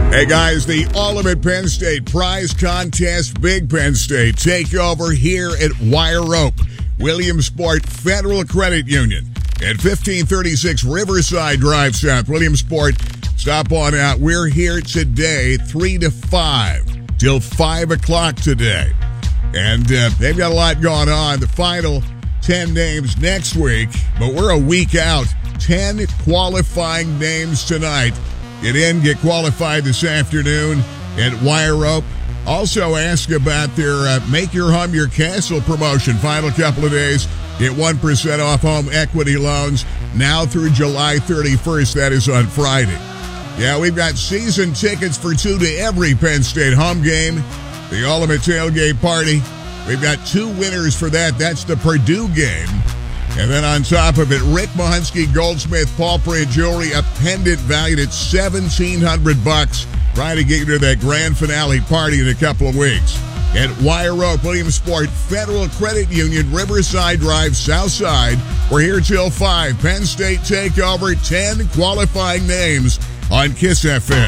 Hey guys, the Ultimate Penn State Prize Contest Big Penn State takeover here at Wire Rope, Williamsport Federal Credit Union at 1536 Riverside Drive South, Williamsport. Stop on out. We're here today 3 to 5 till 5 o'clock today. And they've got a lot going on. The final 10 names next week, but we're a week out. 10 qualifying names tonight. Get in, get qualified this afternoon at Wire Rope. Also ask about their Make Your Home Your Castle promotion. Final couple of days, get 1% off home equity loans now through July 31st. That is on Friday. Yeah, we've got season tickets for 2 to every Penn State home game. The Ultimate Tailgate Party. We've got 2 winners for that. That's the Purdue game. And then on top of it, Rick Mahunsky Goldsmith Paul Print Jewelry, a pendant valued at $1,700. Trying to get you to that grand finale party in a couple of weeks. At Wire Rope, Williamsport Federal Credit Union, Riverside Drive, South Side. We're here till 5. Penn State takeover, 10 qualifying names on KISS FM.